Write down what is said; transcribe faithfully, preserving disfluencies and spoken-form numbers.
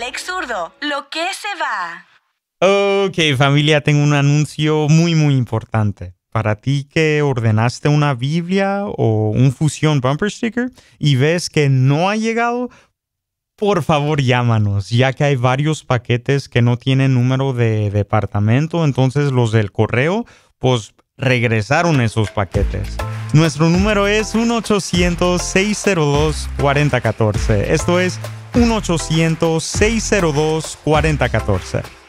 Alex Zurdo, lo que se va. Ok, familia, tengo un anuncio muy, muy importante. Para ti que ordenaste una Biblia o un Fusión Bumper Sticker y ves que no ha llegado, por favor llámanos, ya que hay varios paquetes que no tienen número de departamento, entonces los del correo, pues regresaron esos paquetes. Nuestro número es uno ochocientos, seis cero dos, cuatro cero uno cuatro. Esto es uno ochocientos, seis cero dos, cuatro cero uno cuatro.